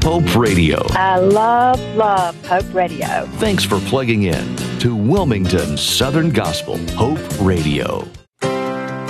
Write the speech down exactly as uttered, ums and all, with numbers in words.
Hope Radio. I love, love Hope Radio. Thanks for plugging in to Wilmington Southern Gospel Hope Radio.